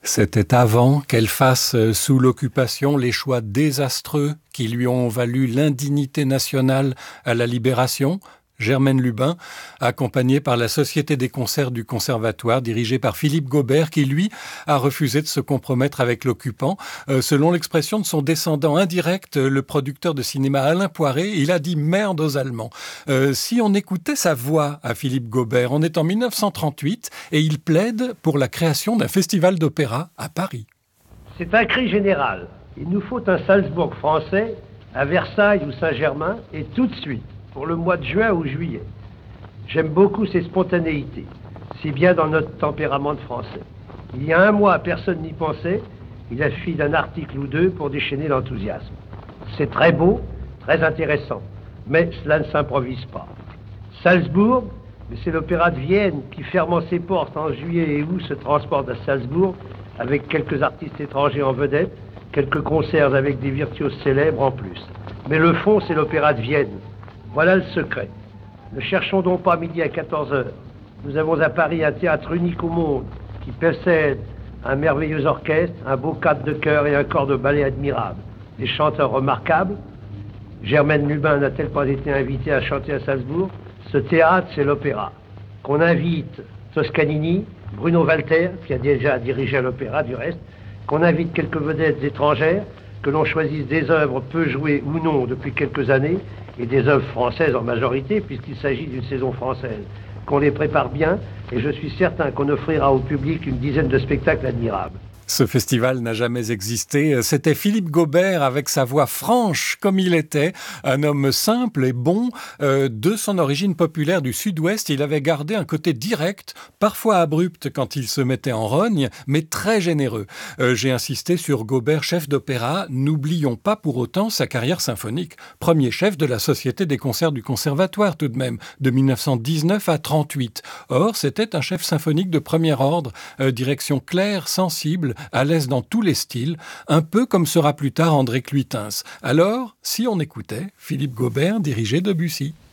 C'était avant qu'elle fasse, sous l'occupation, les choix désastreux qui lui ont valu l'indignité nationale à la Libération. Germaine Lubin, accompagnée par la Société des concerts du Conservatoire, dirigée par Philippe Gaubert, qui, lui, a refusé de se compromettre avec l'occupant. Selon l'expression de son descendant indirect, le producteur de cinéma Alain Poiré, il a dit merde aux Allemands. Si on écoutait sa voix à Philippe Gaubert, on est en 1938 et il plaide pour la création d'un festival d'opéra à Paris. C'est un cri général. Il nous faut un Salzbourg français à Versailles ou Saint-Germain et tout de suite, pour le mois de juin ou juillet. J'aime beaucoup ces spontanéités, si bien dans notre tempérament de français. Il y a un mois, personne n'y pensait. Il a suffi d'un article ou deux pour déchaîner l'enthousiasme. C'est très beau, très intéressant, mais cela ne s'improvise pas. Salzbourg, mais c'est l'opéra de Vienne qui, fermant ses portes en juillet et août, se transporte à Salzbourg avec quelques artistes étrangers en vedette, quelques concerts avec des virtuoses célèbres en plus. Mais le fond, c'est l'opéra de Vienne. Voilà le secret. Ne cherchons donc pas midi à 14h. Nous avons à Paris un théâtre unique au monde qui possède un merveilleux orchestre, un beau cadre de chœur et un corps de ballet admirable. Des chanteurs remarquables. Germaine Lubin n'a-t-elle pas été invitée à chanter à Salzbourg? Ce théâtre, c'est l'opéra. Qu'on invite Toscanini, Bruno Walter, qui a déjà dirigé l'opéra du reste, qu'on invite quelques vedettes étrangères, que l'on choisisse des œuvres peu jouées ou non depuis quelques années, et des œuvres françaises en majorité, puisqu'il s'agit d'une saison française, qu'on les prépare bien, et je suis certain qu'on offrira au public une dizaine de spectacles admirables. Ce festival n'a jamais existé. C'était Philippe Gaubert avec sa voix franche comme il était, un homme simple et bon. De son origine populaire du sud-ouest, il avait gardé un côté direct, parfois abrupt quand il se mettait en rogne, mais très généreux. J'ai insisté sur Gaubert, chef d'opéra. N'oublions pas pour autant sa carrière symphonique. Premier chef de la Société des concerts du Conservatoire tout de même, de 1919 à 38. Or, c'était un chef symphonique de premier ordre, direction claire, sensible, à l'aise dans tous les styles, un peu comme sera plus tard André Cluytens. Alors, si on écoutait Philippe Gaubert diriger Debussy.